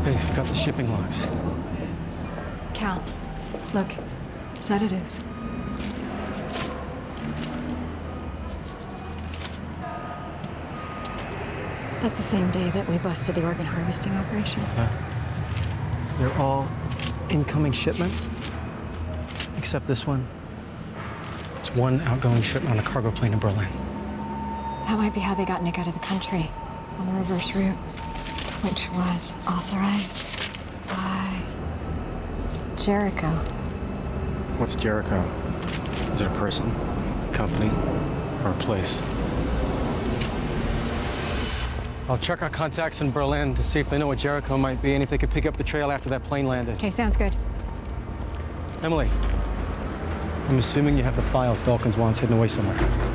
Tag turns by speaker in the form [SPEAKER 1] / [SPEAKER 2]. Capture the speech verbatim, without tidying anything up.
[SPEAKER 1] Hey, got the shipping logs.
[SPEAKER 2] Cal, look, sedatives. That's the same day that we busted the organ harvesting operation.
[SPEAKER 1] Uh, they're all incoming shipments, except this one. It's one outgoing shipment on a cargo plane in Berlin.
[SPEAKER 2] That might be how they got Nick out of the country, on the reverse route, which was authorized by Jericho.
[SPEAKER 1] What's Jericho? Is it a person, a company, or a place? I'll check our contacts in Berlin to see if they know what Jericho might be and if they could pick up the trail after that plane landed.
[SPEAKER 2] Okay, sounds good.
[SPEAKER 1] Emily, I'm assuming you have the files Dawkins wants hidden away somewhere.